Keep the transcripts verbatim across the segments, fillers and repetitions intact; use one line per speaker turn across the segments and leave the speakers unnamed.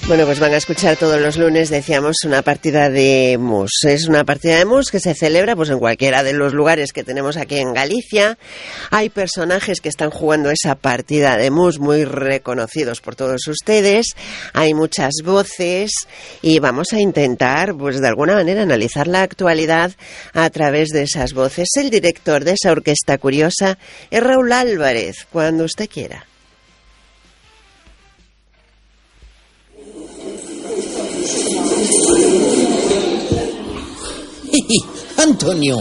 Bueno, pues van a escuchar todos los lunes, decíamos, una partida de mus. Es una partida de mus que se celebra pues en cualquiera de los lugares que tenemos aquí en Galicia. Hay personajes que están jugando esa partida de mus muy reconocidos por todos ustedes. Hay muchas voces y vamos a intentar, pues de alguna manera, analizar la actualidad a través de esas voces. El director de esa orquesta curiosa es Raúl Álvarez, cuando usted quiera.
Antonio,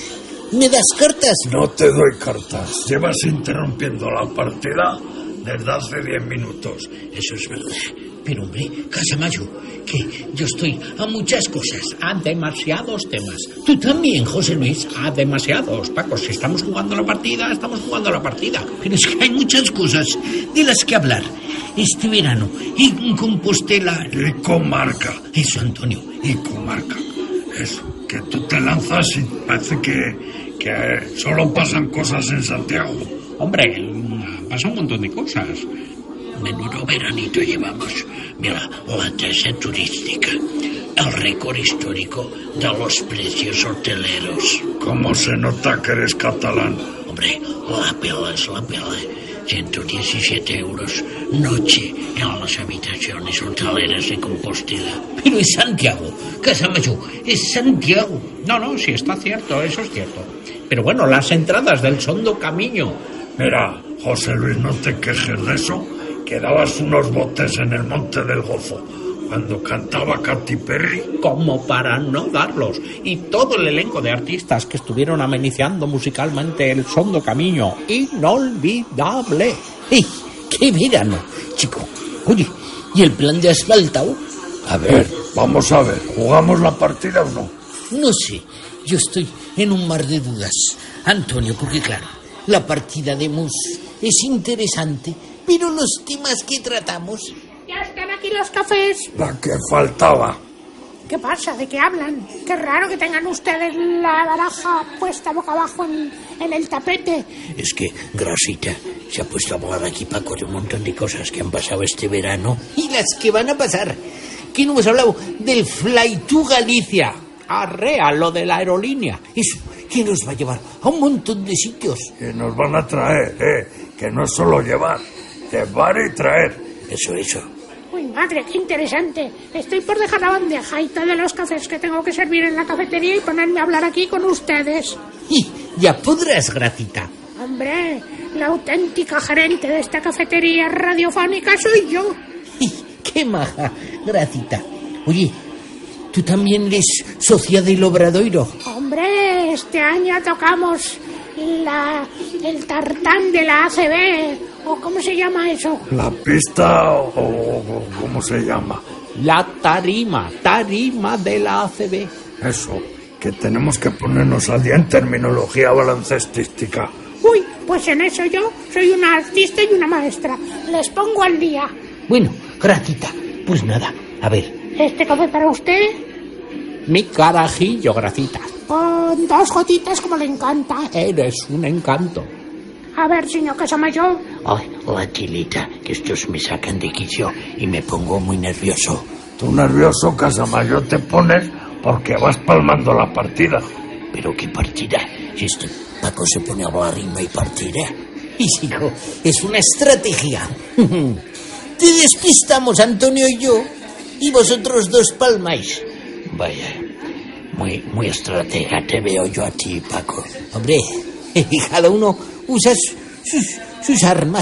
¿me das cartas?
No te doy cartas. Llevas interrumpiendo la partida desde hace diez minutos.
Eso es verdad. Pero, hombre, Casamayo, que yo estoy a muchas cosas, a demasiados temas. Tú también, José Luis, a demasiados. Paco, si estamos jugando la partida, estamos jugando la partida. Pero es que hay muchas cosas de las que hablar. Este verano, en Compostela...
Y comarca.
Eso, Antonio.
Y comarca. Eso, que tú te lanzas y parece que, que solo pasan cosas en Santiago.
Hombre, pasa un montón de cosas. Menudo veranito llevamos. Mira, la tasa turística, el récord histórico de los precios hoteleros.
¿Cómo se nota que eres catalán?
Hombre, la pela es la pela. ciento diecisiete euros noche en las habitaciones hoteleras de Compostela. Pero es Santiago, Casamayo, es Santiago. No, no, sí está cierto, eso es cierto. Pero bueno, las entradas del Sondo Camino.
Mira, José Luis, no te quejes de eso, que dabas unos botes en el Monte del Gozo cuando cantaba Katy Perry.
Como para no darlos. Y todo el elenco de artistas que estuvieron amenizando musicalmente el Sondo Camino. Inolvidable. ¡Ey! ¡Qué verano, chico! Oye, ¿y el plan de asfaltado?
A ver, vamos a ver, ¿jugamos la partida o no?
No sé, yo estoy en un mar de dudas, Antonio, porque claro, la partida de mus es interesante, pero los temas que tratamos...
Ya están aquí los cafés.
La que faltaba.
¿Qué pasa? ¿De qué hablan? Qué raro que tengan ustedes la baraja puesta boca abajo en, en el tapete.
Es que Grosita se ha puesto a hablar aquí, Paco, de un montón de cosas que han pasado este verano y las que van a pasar. ¿Qué no hemos hablado del Fly to Galicia? Arrea, lo de la aerolínea. Eso, que nos va a llevar a un montón de sitios.
Que nos van a traer, eh. Que no es solo llevar, llevar y traer.
Eso, eso.
Uy, madre, qué interesante. Estoy por dejar la bandeja y todos los cafés que tengo que servir en la cafetería y ponerme a hablar aquí con ustedes.
Y ya podrás, Gracita.
Hombre, la auténtica gerente de esta cafetería radiofónica soy yo.
Y qué maja, Gracita. Oye, ¿tú también eres socia del Obradoiro?
Hombre, este año tocamos la, el tartán de la A C B, o ¿cómo se llama eso?
¿La pista o, o cómo se llama?
La tarima, tarima de la A C B.
Eso, que tenemos que ponernos al día en terminología baloncestística.
Uy, pues en eso yo soy una artista y una maestra. Les pongo al día.
Bueno, Gracita, pues nada, a ver.
¿Este café para usted?
Mi carajillo, Gracita.
Con dos gotitas como le encanta.
Eres un encanto.
A ver, señor Casamayo.
Ay, la chilita, que estos me sacan de quicio y me pongo muy nervioso.
Tú nervioso, Casamayo, te pones porque vas palmando la partida.
¿Pero qué partida? Si este Paco se pone a hablar y no hay partida. Y chico, es una estrategia. Te despistamos, Antonio y yo, y vosotros dos palmáis. Vaya, muy, muy estratega te veo yo a ti, Paco. Hombre, cada uno usa sus, sus armas.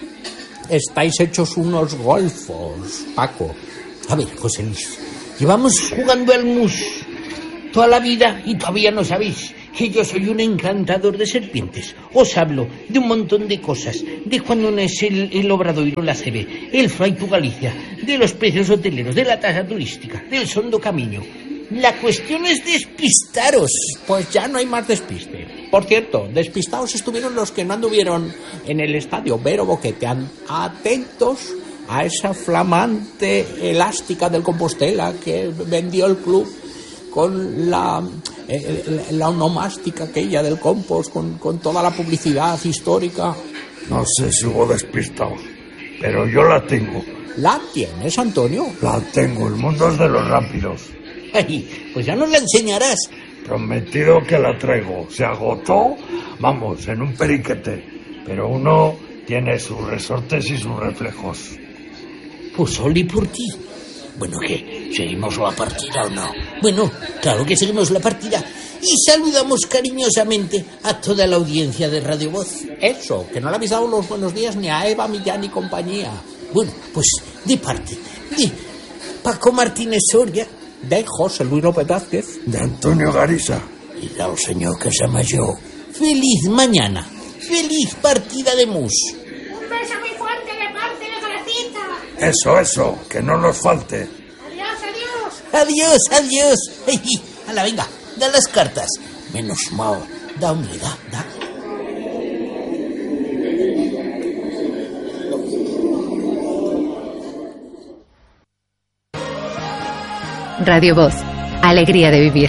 Estáis hechos unos golfos, Paco. A ver, José Luis, llevamos jugando al mus toda la vida y todavía no sabéis que yo soy un encantador de serpientes. Os hablo de un montón de cosas, de cuando no es el, el Obradoiro, la C B, el Fly to Galicia, de los precios hoteleros, de la tasa turística, del Sondo Camino. La cuestión es despistaros. Pues ya no hay más despiste. Por cierto, despistados estuvieron los que no anduvieron en el estadio Vero Boquetean. Atentos a esa flamante elástica del Compostela que vendió el club con la, eh, la onomástica aquella del Compost, con, con toda la publicidad histórica.
No sé si hubo despistados. pero yo la tengo.
¿La tienes, Antonio?
La tengo, el mundo es de los rápidos.
Ay, pues ya nos la enseñarás.
Prometido que la traigo. Se agotó, vamos, en un periquete. Pero uno tiene sus resortes y sus reflejos.
Pues solo y por ti. Bueno, ¿qué? ¿Seguimos la partida o no? Bueno, claro que seguimos la partida. Y saludamos cariñosamente a toda la audiencia de Radio Voz. Eso, que no le habéis dado los buenos días ni a Eva, Millán y compañía. Bueno, pues de parte de Paco Martínez Soria, de José Luis López Vázquez,
de Antonio Garisa
y del señor que se llama yo. Feliz mañana, feliz partida de mus.
Un beso muy fuerte de parte de Gracita.
Eso, eso, que no nos falte.
Adiós, adiós.
Adiós, adiós. Ay, ala, venga, da las cartas. Menos mal, da, hombre, da, da.
Radio Voz, alegría de vivir.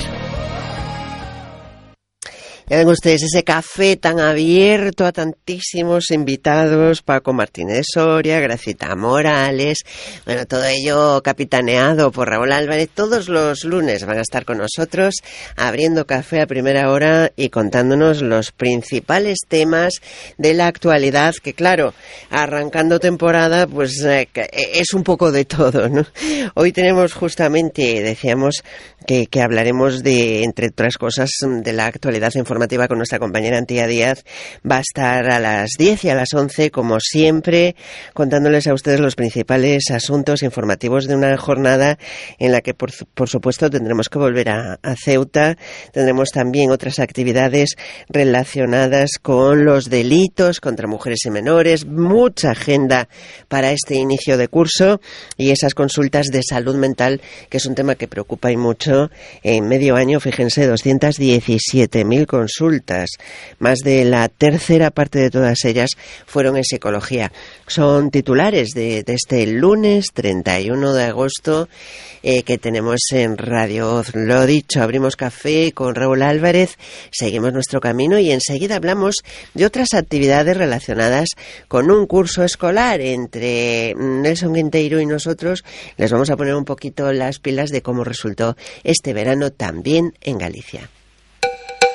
Ya ven ustedes ese café tan abierto a tantísimos invitados, Paco Martínez Soria, Gracita Morales, bueno, todo ello capitaneado por Raúl Álvarez. Todos los lunes van a estar con nosotros abriendo café a primera hora y contándonos los principales temas de la actualidad, que claro, arrancando temporada, pues eh, es un poco de todo, ¿no? Hoy tenemos justamente, decíamos, que, que hablaremos de, entre otras cosas, de la actualidad informativa con nuestra compañera Antía Díaz. Va a estar a las diez y a las once, como siempre, contándoles a ustedes los principales asuntos informativos de una jornada en la que, por, por supuesto, tendremos que volver a, a Ceuta. Tendremos también otras actividades relacionadas con los delitos contra mujeres y menores, mucha agenda para este inicio de curso y esas consultas de salud mental, que es un tema que preocupa y mucho. En medio año, fíjense, doscientas diecisiete mil consultas, más de la tercera parte de todas ellas fueron en psicología. Son titulares de, de este lunes treinta y uno de agosto eh, que tenemos en Radio Voz. Lo dicho, abrimos café con Raúl Álvarez, seguimos nuestro camino y enseguida hablamos de otras actividades relacionadas con un curso escolar. Entre Nelson Quinteiro y nosotros les vamos a poner un poquito las pilas de cómo resultó este verano también en Galicia.